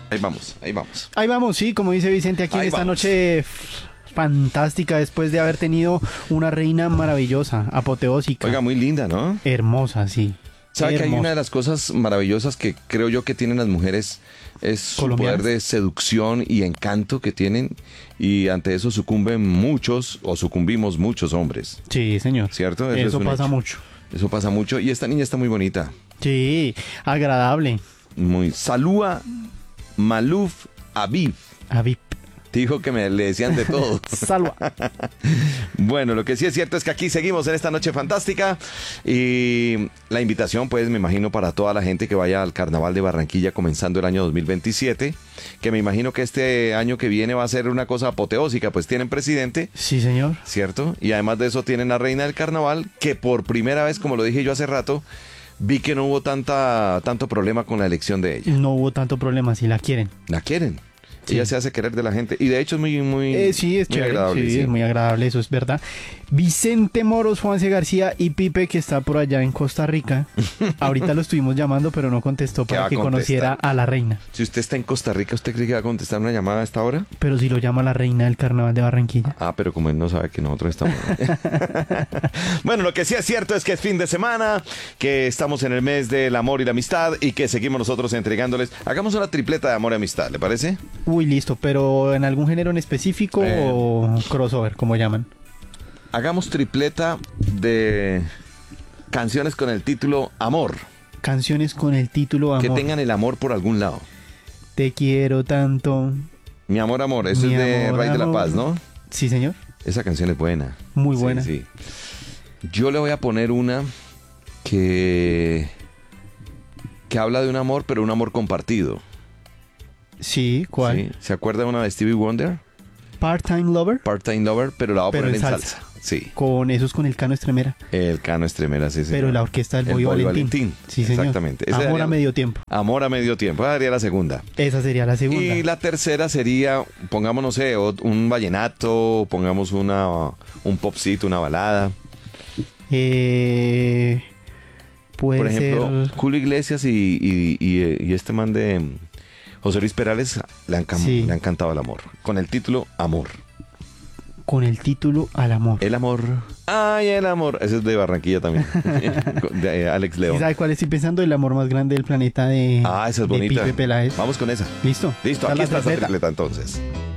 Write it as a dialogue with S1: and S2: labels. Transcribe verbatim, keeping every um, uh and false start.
S1: Ahí vamos, ahí vamos.
S2: Ahí vamos, sí, como dice Vicente, aquí
S1: Ahí
S2: en esta
S1: vamos.
S2: noche fantástica, después de haber tenido una reina maravillosa, apoteósica.
S1: Oiga, muy linda, ¿no?
S2: Hermosa, sí.
S1: ¿Sabe que hay
S2: Hermosa.
S1: una de las cosas maravillosas que creo yo que tienen las mujeres? Es su
S2: ¿Colombianas?
S1: poder de seducción y encanto que tienen, y ante eso sucumben muchos, o sucumbimos muchos hombres,
S2: Sí, señor.
S1: ¿cierto?
S2: Eso,
S1: es un
S2: pasa
S1: hecho.
S2: mucho.
S1: Eso pasa mucho, y esta niña está muy bonita.
S2: Sí, agradable.
S1: Muy... Salúa Maluf Aviv.
S2: Aviv.
S1: Dijo que me le decían de todo.
S2: Salva.
S1: Bueno, lo que sí es cierto es que aquí seguimos en esta noche fantástica, y la invitación, pues, me imagino para toda la gente que vaya al Carnaval de Barranquilla comenzando el año dos mil veintisiete, que me imagino que este año que viene va a ser una cosa apoteósica, pues tienen presidente,
S2: Sí, señor.
S1: ¿cierto? Y además de eso tienen la reina del carnaval, que por primera vez, como lo dije yo hace rato, vi que no hubo tanta tanto problema con la elección de ella.
S2: No hubo tanto problema si la quieren.
S1: La quieren.
S2: Sí.
S1: Ella se hace querer de la gente. Y de hecho es muy, muy,
S2: Eh, sí, es
S1: muy
S2: chévere.
S1: agradable.
S2: Sí,
S1: sí.
S2: es muy agradable, eso es verdad. Vicente Moros, Juanse García y Pipe, que está por allá en Costa Rica. Ahorita lo estuvimos llamando, pero no contestó
S1: ¿Qué va
S2: para
S1: a
S2: que
S1: contestar?
S2: conociera a la reina.
S1: Si usted está en Costa Rica, ¿usted cree que va a contestar una llamada a esta hora?
S2: Pero si lo llama la reina del Carnaval de Barranquilla.
S1: Ah, pero como él no sabe que nosotros estamos... Bueno, lo que sí es cierto es que es fin de semana, que estamos en el mes del amor y la amistad, y que seguimos nosotros entregándoles... Hagamos una tripleta de amor y amistad, ¿le parece?
S2: Uy, listo, pero ¿en algún género en específico
S1: Eh.
S2: o crossover, como llaman?
S1: Hagamos tripleta de canciones con el título Amor,
S2: Canciones con el título Amor.
S1: que tengan el amor por algún lado.
S2: Te quiero tanto.
S1: Mi amor, amor, eso
S2: Mi
S1: es de
S2: amor,
S1: Rey de la
S2: amor.
S1: Paz, ¿no?
S2: Sí, señor.
S1: Esa canción es buena.
S2: Muy
S1: Sí,
S2: buena.
S1: sí. Yo le voy a poner una que que habla de un amor, pero un amor compartido.
S2: Sí, ¿cuál?
S1: ¿Sí? ¿Se acuerda de una de Stevie Wonder?
S2: Part-Time Lover.
S1: Part-Time Lover, pero la voy a
S2: Pero
S1: poner
S2: en
S1: en
S2: salsa.
S1: salsa. Sí.
S2: Con esos con el Cano Estremera.
S1: El Cano Estremera, sí, sí.
S2: Pero la orquesta del
S1: El
S2: Boy
S1: Boy
S2: Valentín. Sí, señor.
S1: Exactamente. Esa
S2: Amor
S1: sería-
S2: a medio tiempo.
S1: Amor a medio tiempo. Esa sería la segunda.
S2: Esa sería la segunda.
S1: Y la tercera sería, pongamos, no sé, ot- un vallenato, pongamos una un popcito, una balada.
S2: Eh, puede
S1: Por ejemplo,
S2: ser...
S1: Julio Iglesias y, y- y- y este man de mm, José Luis Perales le han, cam-
S2: Sí.
S1: le han cantado el amor. Con el título Amor.
S2: Con el título Al Amor.
S1: El amor. Ay, el amor. Ese es de Barranquilla también. de eh, Alex
S2: ¿Y
S1: León.
S2: sabe cuál estoy pensando? El amor más grande del planeta de,
S1: Ah, esa es
S2: de
S1: bonita.
S2: Pipe Peláez.
S1: Vamos con esa.
S2: ¿Listo?
S1: Listo,
S2: Esa es
S1: aquí
S2: la
S1: está esta
S2: tripleta.
S1: tripleta entonces.